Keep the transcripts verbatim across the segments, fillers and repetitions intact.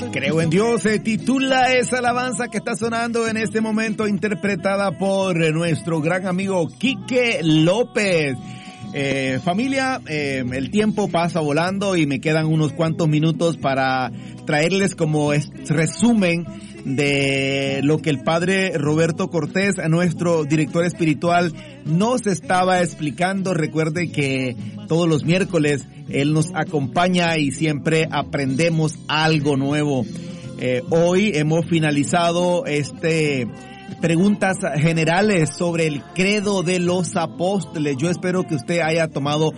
Creo en Dios se titula esa alabanza que está sonando en este momento, interpretada por nuestro gran amigo Quique López. Eh, familia, eh, el tiempo pasa volando y me quedan unos cuantos minutos para traerles como es, resumen de lo que el padre Roberto Cortés, nuestro director espiritual, nos estaba explicando. Recuerde que todos los miércoles él nos acompaña y siempre aprendemos algo nuevo. Eh, hoy hemos finalizado este preguntas generales sobre el credo de los apóstoles. Yo espero que usted haya tomado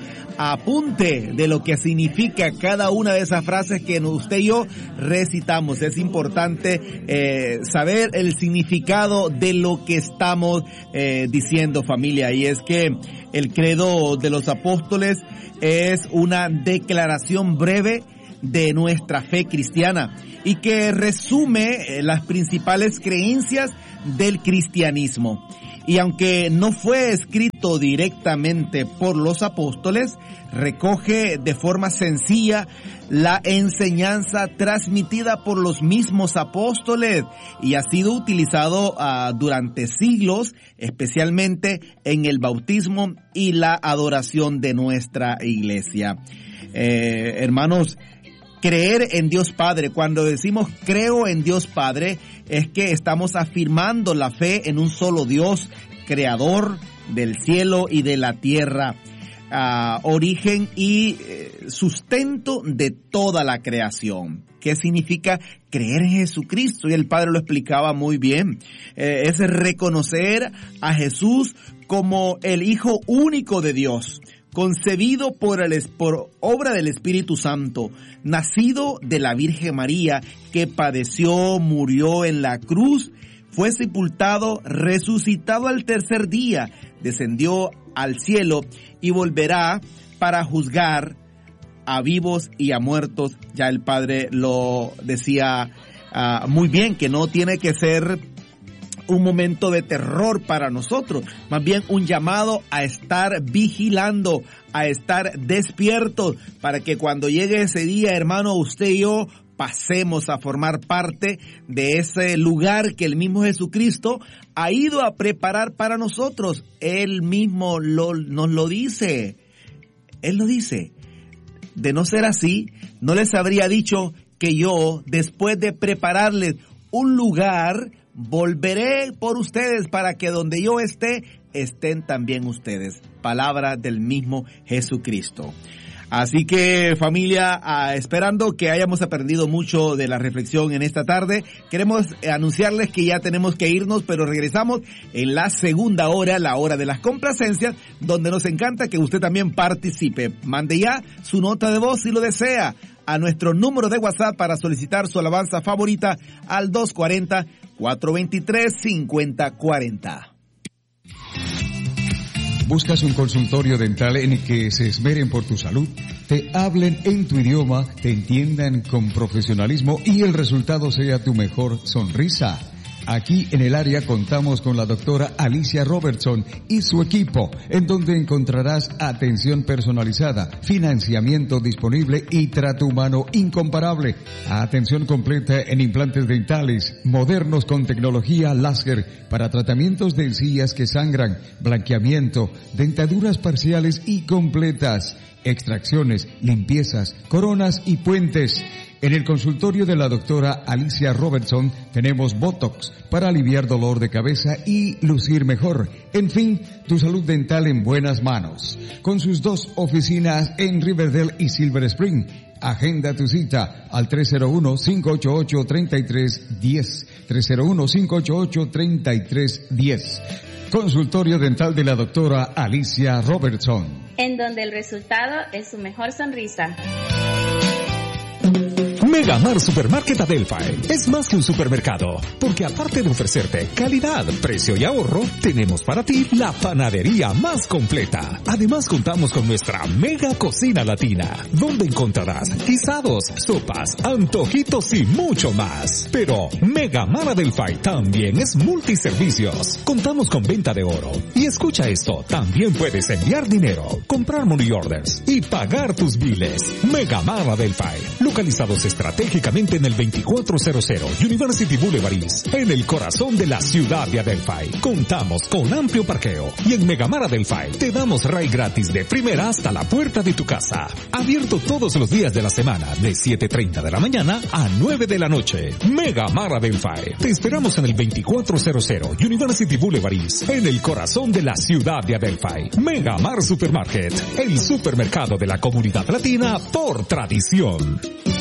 apunte de lo que significa cada una de esas frases que usted y yo recitamos. Es importante eh, saber el significado de lo que estamos eh, diciendo, familia. Y es que el credo de los apóstoles es una declaración breve de nuestra fe cristiana y que resume las principales creencias del cristianismo. Y aunque no fue escrito directamente por los apóstoles, recoge de forma sencilla la enseñanza transmitida por los mismos apóstoles y ha sido utilizado uh, durante siglos, especialmente en el bautismo y la adoración de nuestra iglesia. Eh, hermanos, creer en Dios Padre, cuando decimos creo en Dios Padre, es que estamos afirmando la fe en un solo Dios, creador del cielo y de la tierra, uh, origen y eh, sustento de toda la creación. ¿Qué significa creer en Jesucristo? Y el Padre lo explicaba muy bien. Eh, es reconocer a Jesús como el Hijo único de Dios, concebido por, el, por obra del Espíritu Santo, nacido de la Virgen María, que padeció, murió en la cruz, fue sepultado, resucitado al tercer día, descendió al cielo y volverá para juzgar a vivos y a muertos. Ya el Padre lo decía uh, muy bien, que no tiene que ser un momento de terror para nosotros, más bien un llamado a estar vigilando, a estar despiertos, para que cuando llegue ese día, hermano, usted y yo pasemos a formar parte de ese lugar que el mismo Jesucristo ha ido a preparar para nosotros. Él mismo lo, nos lo dice. Él lo dice. De no ser así, no les habría dicho que yo, después de prepararles un lugar, volveré por ustedes para que donde yo esté, estén también ustedes. Palabra del mismo Jesucristo. Así que, familia, uh, esperando que hayamos aprendido mucho de la reflexión en esta tarde, queremos anunciarles que ya tenemos que irnos, pero regresamos en la segunda hora, la hora de las complacencias, donde nos encanta que usted también participe. Mande ya su nota de voz si lo desea a nuestro número de WhatsApp para solicitar su alabanza favorita al dos cuatro cero, cuatro dos tres, cinco cero cuatro cero. ¿Buscas un consultorio dental en el que se esmeren por tu salud? Te hablen en tu idioma, te entiendan con profesionalismo y el resultado sea tu mejor sonrisa. Aquí en el área contamos con la doctora Alicia Robertson y su equipo, en donde encontrarás atención personalizada, financiamiento disponible y trato humano incomparable. Atención completa en implantes dentales, modernos con tecnología láser para tratamientos de encías que sangran, blanqueamiento, dentaduras parciales y completas, extracciones, limpiezas, coronas y puentes. En el consultorio de la doctora Alicia Robertson tenemos Botox para aliviar dolor de cabeza y lucir mejor. En fin, tu salud dental en buenas manos. Con sus dos oficinas en Riverdale y Silver Spring. Agenda tu cita al tres cero uno, cinco ocho ocho, tres tres uno cero. tres cero uno, cinco ocho ocho, tres tres uno cero. Consultorio dental de la doctora Alicia Robertson. En donde el resultado es su mejor sonrisa. Megamar Supermarket Adelphi es más que un supermercado, porque aparte de ofrecerte calidad, precio y ahorro, tenemos para ti la panadería más completa. Además contamos con nuestra mega cocina latina, donde encontrarás guisados, sopas, antojitos y mucho más. Pero Megamar Adelphi también es multiservicios. Contamos con venta de oro. Y escucha esto, también puedes enviar dinero, comprar money orders y pagar tus biles. Megamar Adelphi, localizados estratégicamente estratégicamente en el veinticuatrocientos University Boulevard East, en el corazón de la ciudad de Adelphi. Contamos con amplio parqueo y en Megamar Adelphi te damos ride gratis de primera hasta la puerta de tu casa. Abierto todos los días de la semana de siete y media de la mañana a nueve de la noche. Megamar Adelphi. Te esperamos en el veinticuatrocientos University Boulevard East, en el corazón de la ciudad de Adelphi. Megamar Supermarket, el supermercado de la comunidad latina por tradición.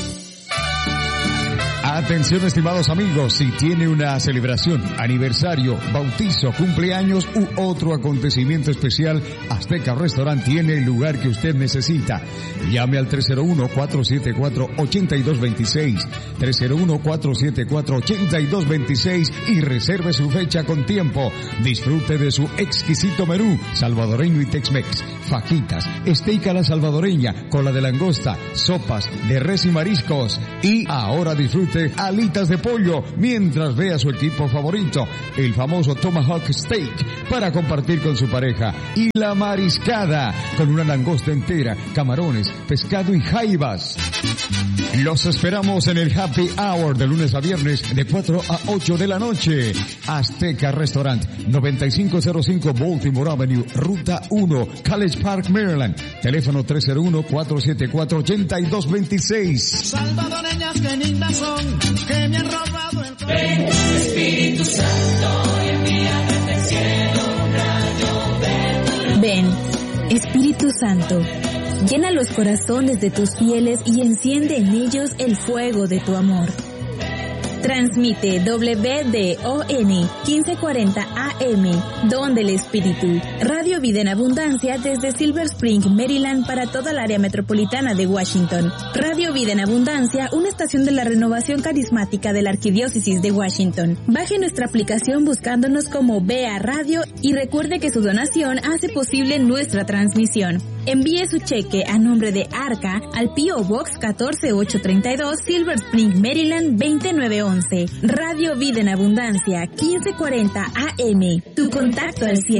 Atención, estimados amigos, si tiene una celebración, aniversario, bautizo, cumpleaños u otro acontecimiento especial, Azteca Restaurant tiene el lugar que usted necesita. Llame al tres cero uno, cuatro siete cuatro, ocho dos dos seis, tres cero uno, cuatro siete cuatro, ocho dos dos seis y reserve su fecha con tiempo. Disfrute de su exquisito menú salvadoreño y Tex-Mex, fajitas, steak a la salvadoreña, cola de langosta, sopas de res y mariscos. Y ahora disfrute alitas de pollo mientras ve a su equipo favorito, el famoso Tomahawk Steak, para compartir con su pareja. Y la mariscada, con una langosta entera, camarones, pescado y jaivas. Los esperamos en el Happy Hour de lunes a viernes de cuatro a ocho de la noche. Azteca Restaurant, noventa y cinco cero cinco Baltimore Avenue, Ruta uno, College Park, Maryland. Teléfono tres cero uno, cuatro siete cuatro, ocho dos dos seis. Salvadoreñas que lindas son, que me han robado el... Ven, Espíritu Santo, y envíame del cielo un rayo de tu... Ven, Espíritu Santo, llena los corazones de tus fieles y enciende en ellos el fuego de tu amor. Transmite W D O N quince cuarenta A M, Don del Espíritu, Radio Vida en Abundancia desde Silver Spring, Maryland, para toda el área metropolitana de Washington. Radio Vida en Abundancia, una estación de la renovación carismática de la Arquidiócesis de Washington. Baje nuestra aplicación buscándonos como B A Radio y recuerde que su donación hace posible nuestra transmisión. Envíe su cheque a nombre de Arca al P O Box catorce ochocientos treinta y dos, Silver Spring, Maryland veinte nueve once. Radio Vida en Abundancia, quince cuarenta A M. Tu contacto al cielo.